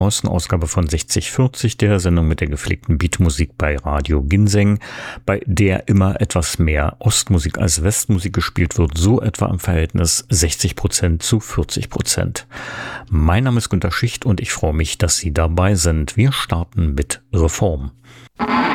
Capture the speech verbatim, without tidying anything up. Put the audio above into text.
neuesten Ausgabe von sechzig vierzig, der Sendung mit der gepflegten Beatmusik bei Radio Ginseng, bei der immer etwas mehr Ostmusik als Westmusik gespielt wird, so etwa im Verhältnis sechzig Prozent zu vierzig Prozent. Mein Name ist Günter Schicht und ich freue mich, dass Sie dabei sind. Wir starten mit Reform.